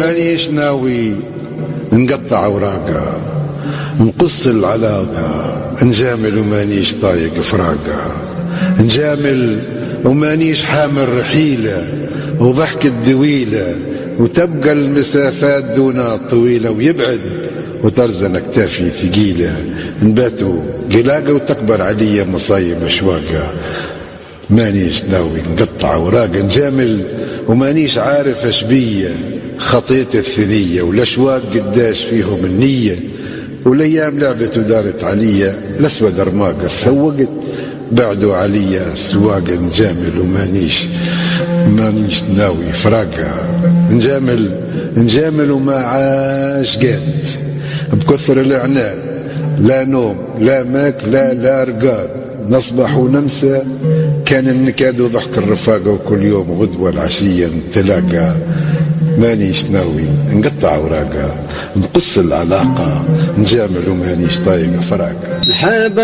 ومانيش ناوي نقطع اوراقها، نقص العلاقة، نجامل ومانيش طايق فراقها، نجامل ومانيش حامل رحيلة وضحكة دويلة، وتبقى المسافات دونها طويلة، ويبعد وترزن اكتافي ثقيلة، نباتوا قلاقة وتكبر علي مصايب اشواقها. مانيش ناوي نقطع اوراق، نجامل ومانيش عارف اش بيا خطيت الثنية، والاشواق قداش فيهم النية، والايام لعبت ودارت عليا، الاسود رماق سوقت بعدوا عليا سواق. نجامل ومانيش ناوي فراقها، نجامل وما عاش قد بكثر العناد، لا نوم لا ماك لا رقاد، نصبح ونمسى كان النكاد وضحك الرفاقة، وكل يوم غدوة العشية نتلاقى. مانيش ناوي نقطع اوراقها، نقص العلاقة، نجامل ومانيش طايق فراقها.